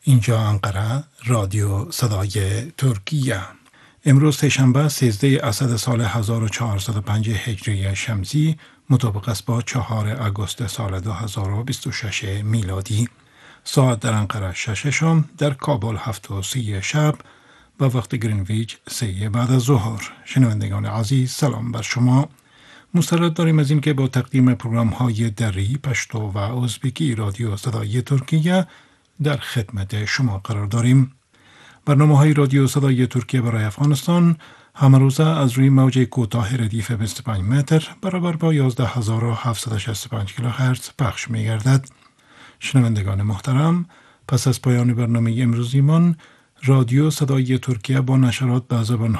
اینجا انقره رادیو صدای ترکیه. امروز سه‌شنبه 13 اسد سال 1405 هجری شمسی مطابق است با 4 آگوست سال 2026 میلادی. ساعت در انقره 6 شام، در کابل 7:30 شب و وقت گرینویچ 3 بعد از ظهر. شنوندگان عزیز، سلام بر شما. مسرت داریم از این که با تقدیم پروگرام های دری، پشتو و ازبکی رادیو صدای ترکیه در خدمت شما قرار داریم. برنامه های رادیو صدای ترکیه برای افغانستان همه روزه از روی موج کوتاه ردیف 25 متر برابر با 11765 کیلوهرتز پخش می گردد. شنوندگان محترم، پس از پایان برنامه امروزیمان رادیو صدای ترکیه با نشرات به زبان